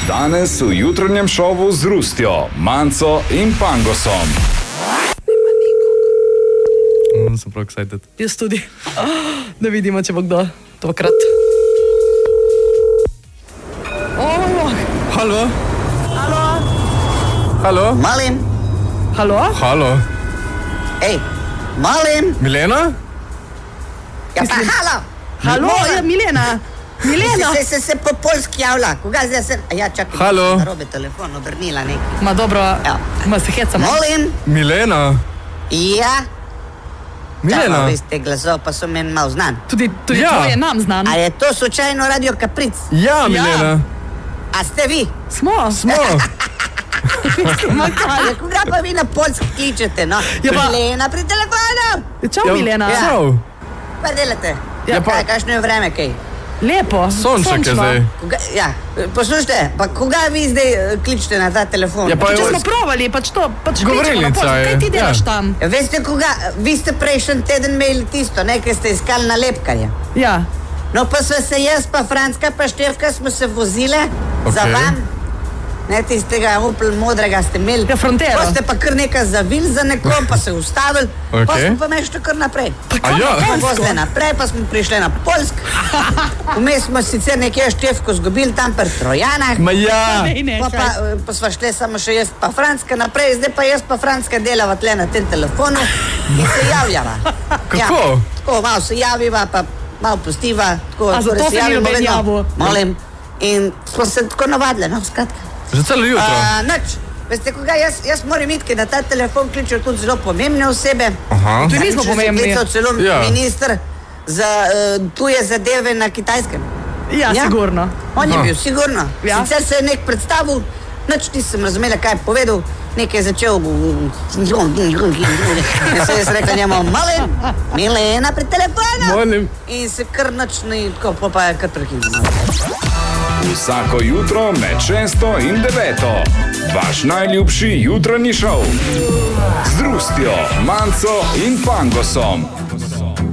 Danes v jutranjem šovu z Rustjo, Manco in Pangosom. Sem prav excited. Jaz tudi. Da vidimo, če bo kdo tokrat. Halo? Halo? Halo? Molim, Halo? Halo? ej, molim. Milena? Ja pa halo. Halo, ja, Milena. Milena. Se po polski javlja. Koga zdaj se... Ja, čakaj, Halo? narobe telefon, obrnila nekaj. Ma dobro, Ja. ma se hecamo. Molim. Milena? Ja. Milena? Čakaj, veste glasov, pa so meni malo znan. Tudi Ja. tvoj je nam znan. A je to slučajno Radio Kapric? Ja, Milena. A ste vi? Smo. Smo. Ma kaj? Ja, koga pa vi na polski kličete, no? Ja, pa- Milena pri telefonu. Čau, Milena. Ja. Čau. Pa delate? Ja, pa- Kaj, kakšno je vreme, kaj? Lepo. Sonček je sončno. zdaj. Koga, ja, poslušajte, pa koga vi zdaj kličete na ta telefon? Ja, pa Če je- smo provali, pač to, pač Govorilnica kličemo na post. Kaj ti je, delaš ja. tam? Ja, veste koga, vi ste prejšnji teden imeli tisto, nekaj ste iskali nalepkarje. Ja. No pa sva se jaz, pa Franska, pa Štefka smo se vozile za Okej. vam. Ne, tistega Opel modrega ste imeli. Ja, Frontero. Pa ste pa kar nekaj zavil za nekom, pa se ustavili. Pa Okej. smo pa mešli kar naprej. A ja? Smo vozili naprej, pa smo prišli na Poljsk. Vmes smo sicer nekje Štefko zgubili tam pri Trojanah. Ma ja. Ne, Pa sva šli samo še jaz pa Franska naprej, zdaj pa jaz pa Franska delava tle na tem telefonu in se javljava. Kako? Ja, tako, malo se javiva, pa malo pustiva. Tako, A tako, zato da se ni javimo noben vedno. javil? Molim. In smo se tako navadili, no, skratka. Že celo jutro. Nič, veste koga, jaz moram iti, ker na ta telefon kličejo tudi zelo pomembne osebe. Aha. Tudi mi smo pomembni. Klical celo Ja. minister za tuje zadeve na Kitajskem. Ja, Ja. sigurno. On je Aha. bil, sigurno. Ja. Sicer se je nek predstavil, nič nisem razumela, kaj je povedal, nekaj je začel. In se je rekel njemu, molim, Milena pri telefonu. Molim. In se kar nič ni, tako pa je kar prekinil. Vsako jutro med 6 in 9. Vaš najljubši jutranji šov. Z Rustjo, Manco in Pangosom.